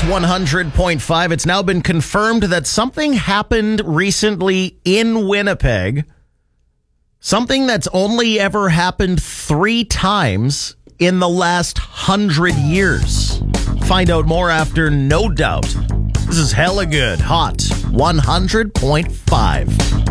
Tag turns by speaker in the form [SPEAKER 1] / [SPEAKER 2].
[SPEAKER 1] 100.5. It's now been confirmed that something happened recently in Winnipeg. Something that's only ever happened 3 times in the last 100 years. Find out more after No Doubt. This is hella good. Hot 100.5.